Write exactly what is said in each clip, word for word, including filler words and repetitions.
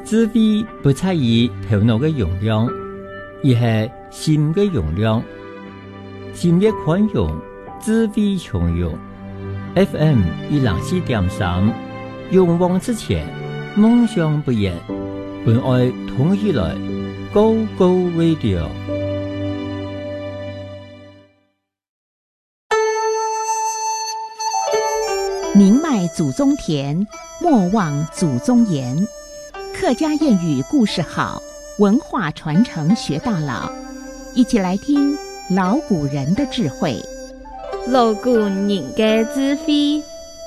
智慧不在于头脑的容量，而是心的容量。心越宽容，智慧从容。F M 一零四点三，勇往直前，梦想不言，本爱同起来 ，Go Go Radio。 宁迈祖宗田，莫忘祖宗言。客家谚语故事好，文化传承学到老。一起来听老古人的智慧。 老古人的智慧。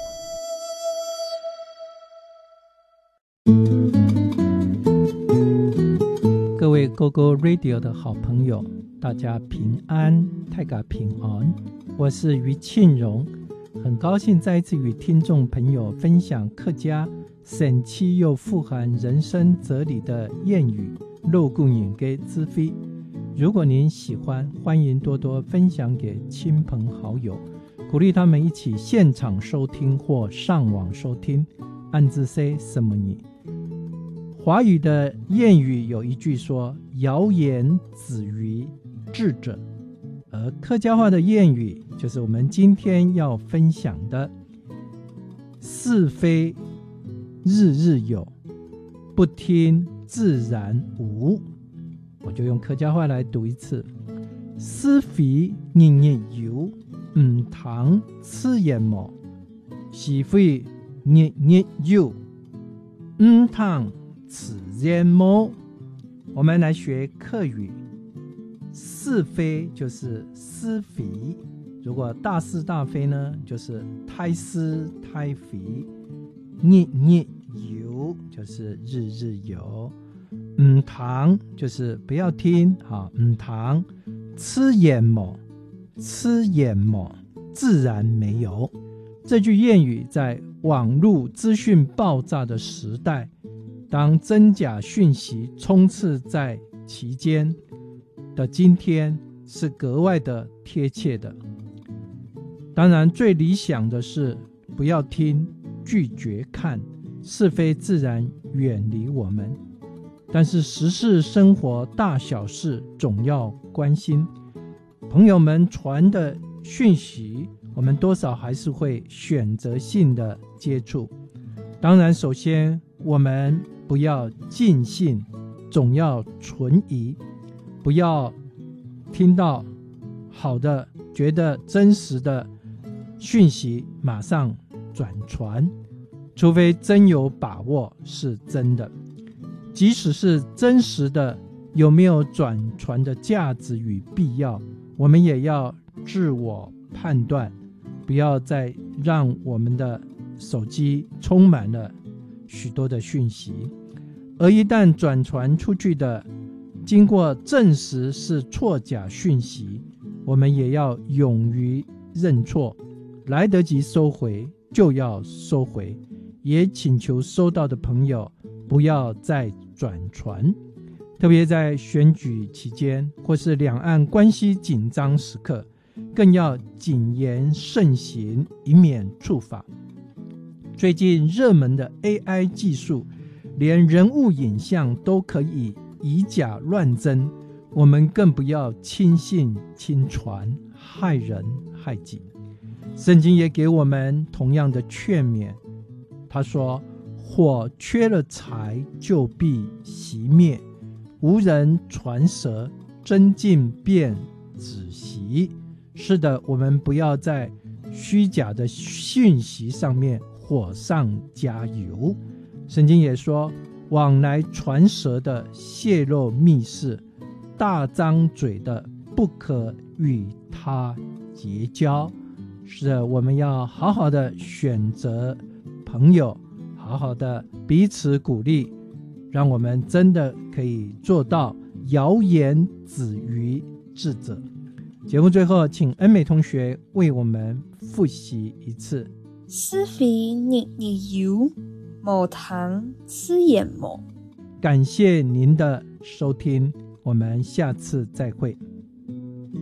各位 Go Go Radio 的好朋友，大家平安，大家平安。我是于庆荣，很高兴再一次与听众朋友分享客家神奇又富含人生哲理的谚语老古人的智慧。如果您喜欢，欢迎多多分享给亲朋好友，鼓励他们一起现场收听或上网收听。按字 say 什么你？华语的谚语有一句说谣言止于智者，而客家话的谚语就是我们今天要分享的是非日日有，不听自然无。我就用客家话来读一次：是非日日有，唔通此言无；是非日日有，唔通此言无。我们来学客语，是非就是是非，如果大是大非呢，就是太是太非。日日有就是日日有，唔通就是不要听，好，唔通此言无，此言无，自然没有。这句谚语在网络资讯爆炸的时代，当真假讯息充斥在其间的今天，是格外的贴切的。当然最理想的是不要听，拒绝看，是非自然远离我们。但是时事生活大小事总要关心，朋友们传的讯息，我们多少还是会选择性的接触。当然首先我们不要尽信，总要存疑，不要听到好的觉得真实的讯息马上转传，除非真有把握是真的。即使是真实的，有没有转传的价值与必要，我们也要自我判断，不要再让我们的手机充满了许多的讯息。而一旦转传出去的，经过证实是错假讯息，我们也要勇于认错，来得及收回就要收回，也请求收到的朋友不要再转传。特别在选举期间或是两岸关系紧张时刻，更要谨言慎行，以免触法。最近热门的 A I 技术，连人物影像都可以以假乱真，我们更不要轻信轻传，害人害己。圣经也给我们同样的劝勉，他说火缺了柴就必熄灭，无人传舌，真进便止息。是的，我们不要在虚假的讯息上面火上加油。圣经也说，往来传舌的泄露密事，大张嘴的不可与他结交。是的，我们要好好的选择朋友，好好的彼此鼓励，让我们真的可以做到谣言止于智者。节目最后，请恩美同学为我们复习一次。 是非日日有，无通此言无。 感谢您的收听，我们下次再会。